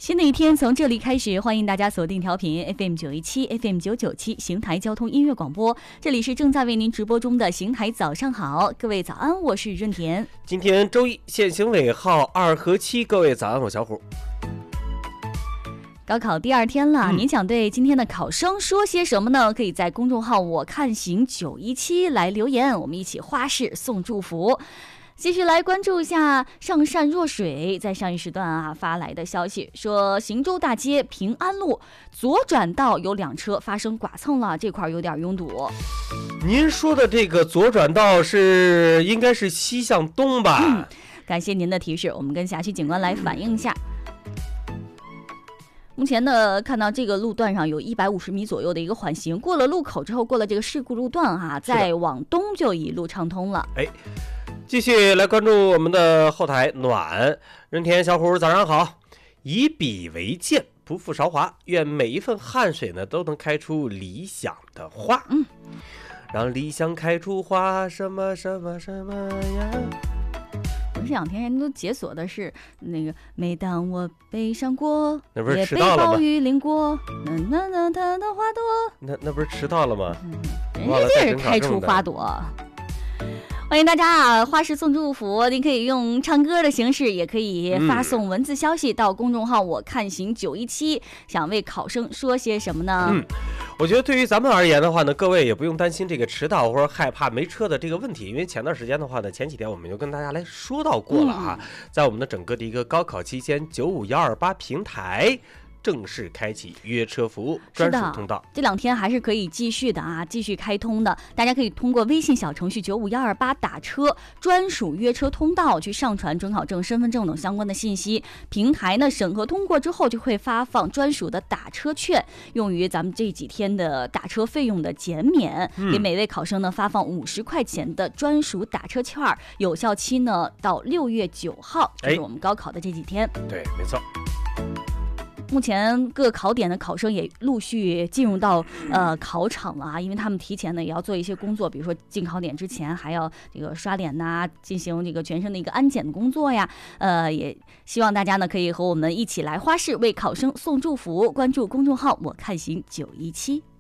新的一天从这里开始，欢迎大家锁定调频 FM917 FM997 邢台交通音乐广播，这里是正在为您直播中的邢台早上好，各位早安，我是润田。 今天周一，限行尾号2和7，各位早安，我小虎。 高考第2天了，您想对今天的考生说些什么呢？可以在公众号我看行917来留言，我们一起花式送祝福。继续来关注一下上善若水在上一时段发来的消息，说邢州大街平安路左转道有2车发生剐蹭了，这块有点拥堵。 您说的这个左转道应该是西向东吧？ 感谢您的提示，我们跟辖区警官来反映一下。目前呢，看到这个路段上有150米左右的一个缓行，过了路口之后，过了这个事故路段再往东就一路畅通了。 继续来关注我们的后台暖任田小虎，早上好。以笔为鉴，不负韶华，愿每一份汗水呢都能开出理想的花。让理想开出花，什么什么什么呀。 这2天人都解锁的是那个，每当我悲伤过， 那不是迟到了吗？ 也被暴雨淋过，的花朵， 那不是迟到了吗？ 人家这是开出花朵。欢迎大家花式送祝福，您可以用唱歌的形式，也可以发送文字消息到公众号我看行917，想为考生说些什么呢？ 我觉得对于咱们而言的话呢，各位也不用担心这个迟到或者害怕没车的这个问题，因为前段时间的话呢，前几天我们就跟大家来说到过了在我们的整个的一个高考期间，95128平台正式开启约车服务专属通道， 这2天还是可以继续的继续开通的。大家可以通过微信小程序95128打车专属约车通道去上传准考证、身份证等相关的信息。平台呢审核通过之后，就会发放专属的打车券，用于咱们这几天的打车费用的减免。给每位考生呢发放50块钱的专属打车券，有效期呢到6月9号，就是我们高考的这几天。 对，没错。 目前各考点的考生也陆续进入到考场了因为他们提前呢也要做一些工作，比如说进考点之前还要这个刷脸进行这个全身的一个安检的工作呀。也希望大家呢可以和我们一起来花式为考生送祝福，关注公众号我看行917。